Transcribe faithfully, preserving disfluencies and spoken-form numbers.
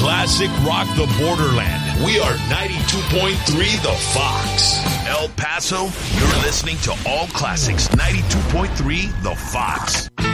classic rock the borderland. We are ninety-two point three The Fox. El Paso, you're listening to All Classics ninety-two point three The Fox.